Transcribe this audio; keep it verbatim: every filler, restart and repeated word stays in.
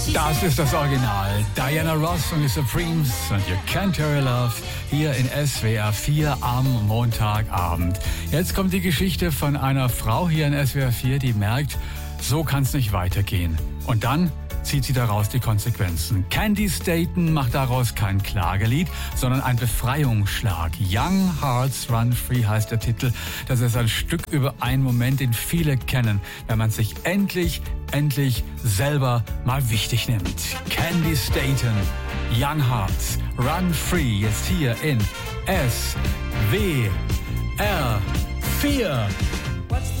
Das ist das Original. Diana Ross und die Supremes und You Can't Hurry Love hier in S W R vier am Montagabend. Jetzt kommt die Geschichte von einer Frau hier in S W R vier, die merkt, so kann es nicht weitergehen. Und dann zieht sie daraus die Konsequenzen. Candi Staton macht daraus kein Klagelied, sondern ein Befreiungsschlag. Young Hearts Run Free heißt der Titel. Das ist ein Stück über einen Moment, den viele kennen, wenn man sich endlich, endlich selber mal wichtig nimmt. Candi Staton, Young Hearts Run Free, jetzt hier in S W R vier. What's the